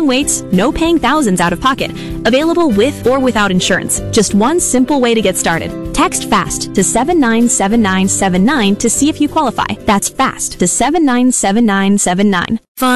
long waits, no paying thousands out of pocket. Available with or without insurance. Just one simple way to get started. Text FAST to 797979 to see if you qualify. That's FAST to 797979.